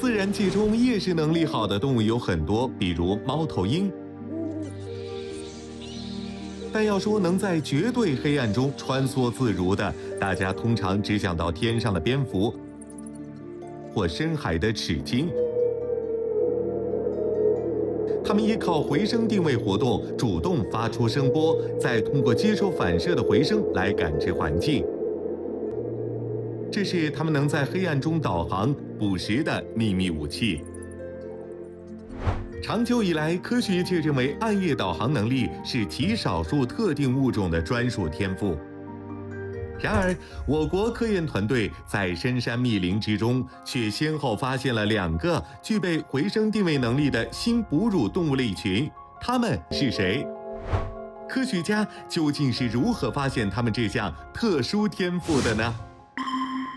自然界中夜视能力好的动物有很多，比如猫头鹰。但要说能在绝对黑暗中穿梭自如的，大家通常只想到天上的蝙蝠或深海的齿鲸。它们依靠回声定位活动，主动发出声波，再通过接收反射的回声来感知环境。这是它们能在黑暗中导航、捕食的秘密武器。长久以来，科学界认为暗夜导航能力是极少数特定物种的专属天赋。然而，我国科研团队在深山密林之中，却先后发现了2个具备回声定位能力的新哺乳动物类群。它们是谁？科学家究竟是如何发现它们这项特殊天赋的呢？